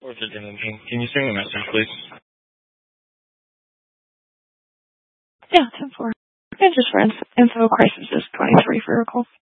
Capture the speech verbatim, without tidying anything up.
Fourth Adrenaline. Can you send me a message, please? Yeah, ten four. And just for info, crisis is twenty-three for a call.